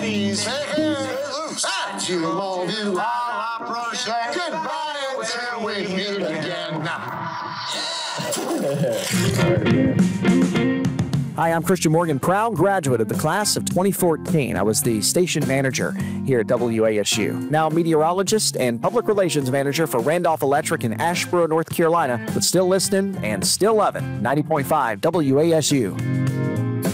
please make it loose. You won't do all approach. Goodbye until we meet again. Hi, I'm Christian Morgan, proud graduate of the class of 2014. I was the station manager here at WASU. Now meteorologist and public relations manager for Randolph Electric in Asheboro, North Carolina, but still listening and still loving 90.5 WASU.